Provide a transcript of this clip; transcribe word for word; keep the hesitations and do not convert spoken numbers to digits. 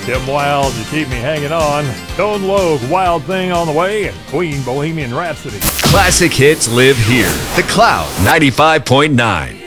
Tim Wild, You Keep Me Hanging On. Tone Loc, Wild Thing on the Way. And Queen, Bohemian Rhapsody. Classic hits live here. The Cloud ninety-five point nine.